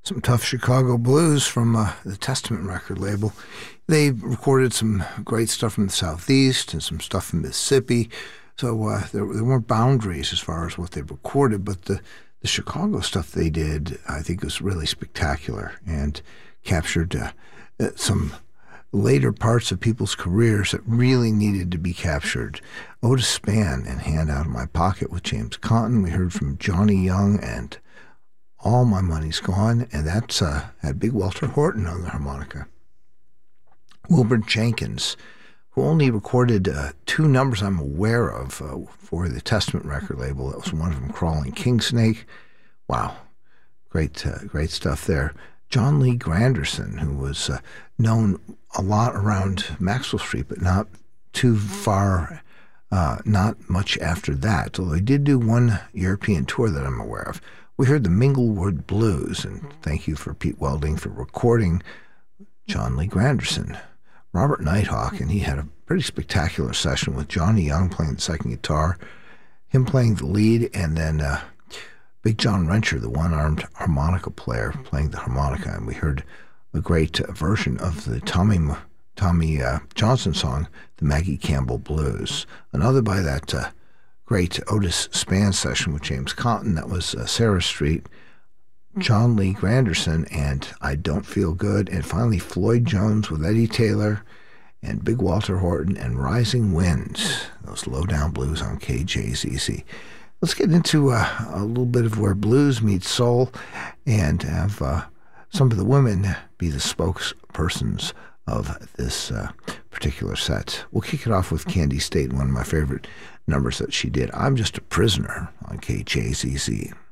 some tough Chicago blues from the Testament record label. They recorded some great stuff from the Southeast and some stuff from Mississippi. So there weren't boundaries as far as what they recorded, but the Chicago stuff they did, I think, was really spectacular and captured some later parts of people's careers that really needed to be captured. Otis Spann and Hand Out of My Pocket with James Cotton. We heard from Johnny Young and All My Money's Gone, and that's had Big Walter Horton on the harmonica. Wilbur Jenkins, who only recorded 2 numbers I'm aware of for the Testament record label. That was one of them, Crawling Kingsnake. Wow, great stuff there. John Lee Granderson, who was known a lot around Maxwell Street, but not too far, not much after that, although he did do one European tour that I'm aware of. We heard the Minglewood Blues, and thank you for Pete Welding for recording John Lee Granderson. Robert Nighthawk, and he had a pretty spectacular session with Johnny Young playing the second guitar, him playing the lead, and then Big John Wrencher, the one-armed harmonica player, playing the harmonica. And we heard a great version of the Tommy Johnson song, the Maggie Campbell Blues. Another by that great Otis Spann session with James Cotton. That was Sarah Street, John Lee Granderson, and I Don't Feel Good. And finally, Floyd Jones with Eddie Taylor and Big Walter Horton and Rising Winds, those low-down blues on KJZZ. Let's get into a little bit of where blues meets soul and have some of the women be the spokespersons of this particular set. We'll kick it off with Candy State, one of my favorite numbers that she did, I'm Just a Prisoner, on KJZZ.